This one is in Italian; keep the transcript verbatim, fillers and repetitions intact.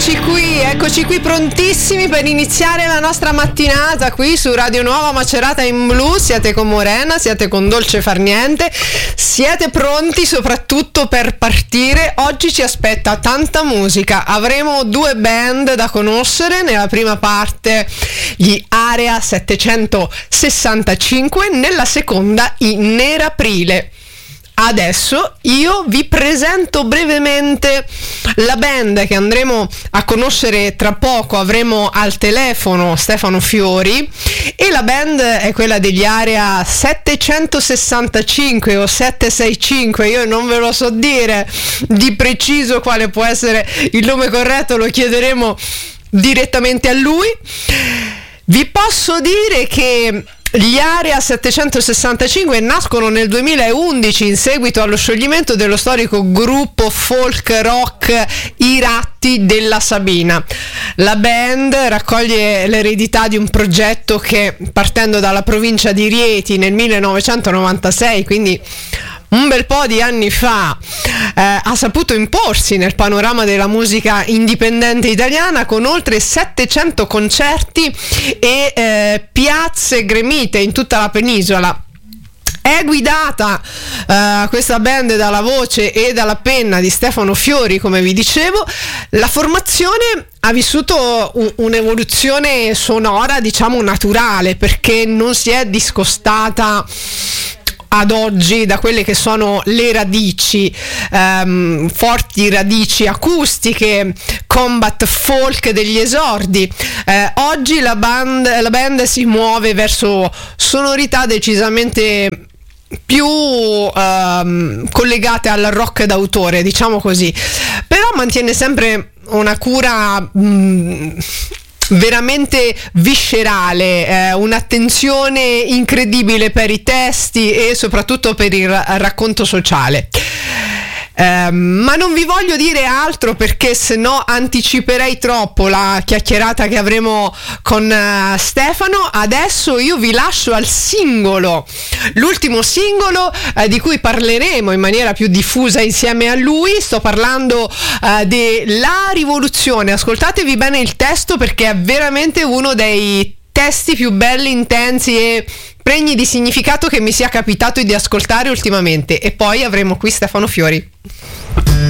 Eccoci qui, eccoci qui prontissimi per iniziare la nostra mattinata qui su Radio Nuova Macerata in Blu. Siete con Morena, siete con Dolce Far Niente, siete pronti soprattutto per partire. Oggi ci aspetta tanta musica, avremo due band da conoscere. Nella prima parte gli Area settecentosessantacinque, nella seconda i Neraprile. Adesso io vi presento brevemente la band che andremo a conoscere tra poco. Avremo al telefono Stefano Fiori e la band è quella degli Area settecentosessantacinque o settecentosessantacinque, io non ve lo so dire di preciso quale può essere il nome corretto, lo chiederemo direttamente a lui. Vi posso dire che gli Area settecentosessantacinque nascono nel duemilaundici in seguito allo scioglimento dello storico gruppo folk rock I Ratti della Sabina. La band raccoglie l'eredità di un progetto che, partendo dalla provincia di Rieti nel millenovecentonovantasei, quindi un bel po' di anni fa, eh, ha saputo imporsi nel panorama della musica indipendente italiana con oltre settecento concerti e eh, piazze gremite in tutta la penisola. È guidata uh, questa band dalla voce e dalla penna di Stefano Fiori, come vi dicevo. La formazione ha vissuto un, un'evoluzione sonora, diciamo, naturale, perché non si è discostata ad oggi da quelle che sono le radici, um, forti radici acustiche, combat folk degli esordi. Eh, oggi la band, la band si muove verso sonorità decisamente più um, collegate al rock d'autore, diciamo così, però mantiene sempre una cura mh, veramente viscerale, eh, un'attenzione incredibile per i testi e soprattutto per il racconto sociale. Eh, ma non vi voglio dire altro, perché se no anticiperei troppo la chiacchierata che avremo con uh, Stefano. Adesso io vi lascio al singolo, l'ultimo singolo uh, di cui parleremo in maniera più diffusa insieme a lui. Sto parlando uh, della rivoluzione. Ascoltatevi bene il testo, perché è veramente uno dei testi più belli, intensi e pregni di significato che mi sia capitato di ascoltare ultimamente. E poi avremo qui Stefano Fiori.